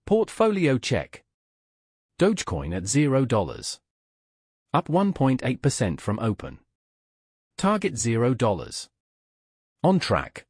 Portfolio check. Dogecoin at $0. Up 1.8% from open. Target $0. On track.